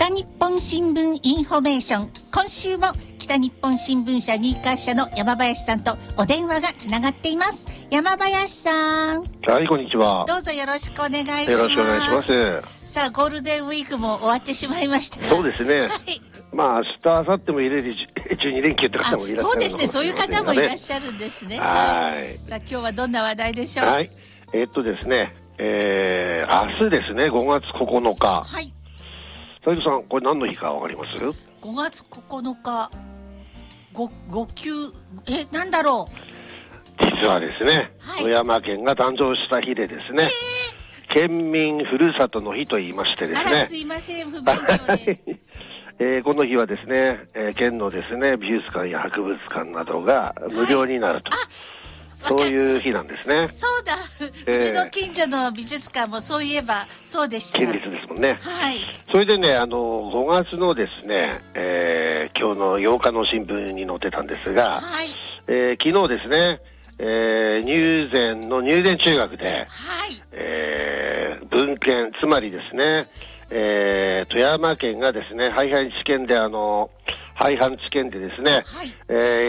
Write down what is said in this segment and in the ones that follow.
北日本新聞インフォメーション。今週も北日本新聞社新川社の山林さんとお電話がつながっています。山林さん。 はい、こんにちは。 どうぞよろしくお願いします。 よろしくお願いします。 さあ、ゴールデンウィークも終わってしまいましたが。 そうですね。 はい。 まあ、明日、明後日も入れる12連休って方もいらっしゃる、 そうですね。そういう方もいらっしゃるんですね。 はい。 さあ、今日はどんな話題でしょう。 はい。ですね、明日ですね、5月9日。 はい。 斉藤さん、これ何の日かわかります？ 5 月9日、5級、なんだろう。 実はですね、 はい、 富山県が誕生した日でですね、県民ふるさとの日と言いましてですね。 あら、すいません、不勉強で。 この日はですね、県のですね、美術館や博物館などが無料になると。はい、そういう日なんですね。 そうだ、うちの近所の美術館もそういえばそうでした。 県立ですもんね。 はい。 それでね、5月のですね、今日の8日の新聞に載ってたんですが、はい、昨日ですね、入善中学で、はい、文献、つまりですね、富山県がですね、廃藩置県でですね、はい、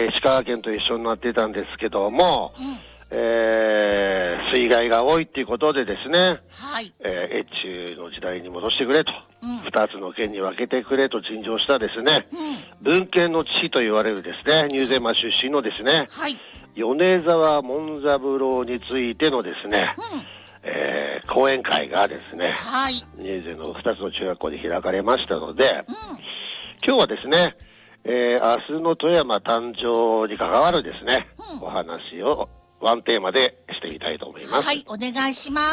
石川県と一緒になってたんですけども、水害が多いっていうことでですね、はい、越中の時代に戻してくれと、2つの県に分けてくれと陳情したですね、文献の父と言われるですね、入善町出身のですね、はい、米沢門三郎についてのですね、講演会がですね、はい、入善の2つの中学校で開かれましたので、今日はですね、明日の富山誕生に関わるですね、お話をワンテーマでしてみたいと思います。 はい、お願いします。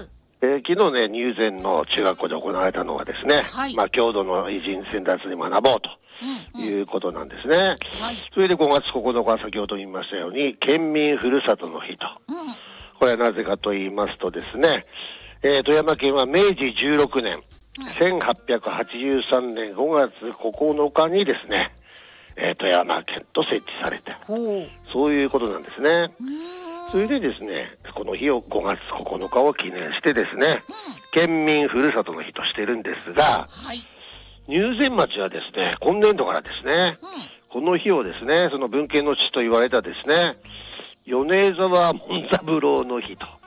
昨日ね、入善の中学校で行われたのはですね、はい、郷土の偉人先達に学ぼうということなんですね。はい、それで5月9日、先ほど言いましたように、県民ふるさとの日と。これはなぜかと言いますとですね、富山県は明治16年、1883年5月9日にですね、富山県と設置された。そういうことなんですね。それでですね、この日を5月9日を記念してですね、県民ふるさとの日としてるんですが、はい、入善町はですね、今年度からですね、この日をですね、その文献の父と言われたですね、米沢門三郎の日と、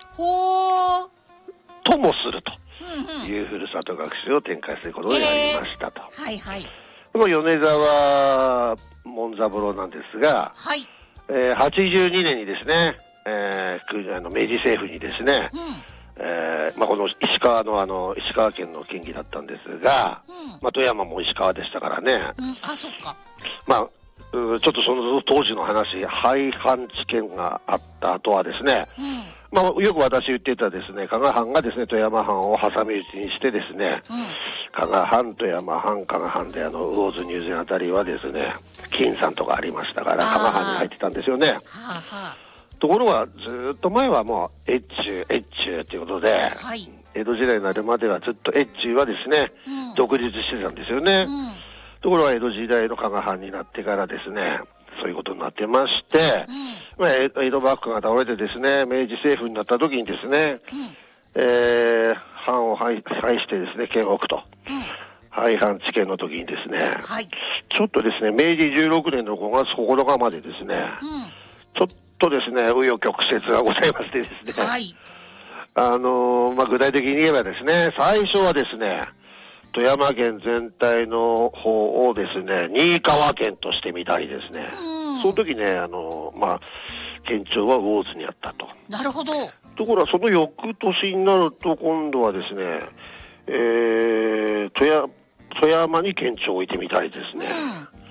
ともするというふるさと学習を展開することになりましたと。はいはい。この米沢門三郎なんですが、はい、82年にですね、明治政府にですね、この石川県の県議だったんですが、富山も石川でしたからね。 あ、そっか。 ちょっとその当時の話、廃藩置県があった後はですね、よく私言ってたですね、加賀藩がですね、富山藩を挟み撃ちにしてですね、加賀藩、富山藩、加賀藩で魚津入善あたりはですね、金山とかありましたから、加賀藩に入ってたんですよね。ところが、ずっと前はもう、越中ということで、はい、江戸時代になるまではずっと越中はですね、独立してたんですよね。ところが江戸時代の加賀藩になってからですね、そういうことになってまして、江戸幕府が倒れてですね、明治政府になった時にですね、藩を廃してですね、県を置くと。廃藩置県の時にですね、はい、ちょっとですね、明治16年の5月9日までですね、ちょっとですね、紆余曲折がございましてですね、はい、具体的に言えばですね、最初はですね、富山県全体の方をですね、新川県としてみたりですね、その時ね、県庁は魚津にあったと。 なるほど。 ところがその翌年になると、今度はですね、富山に県庁を置いてみたりですね、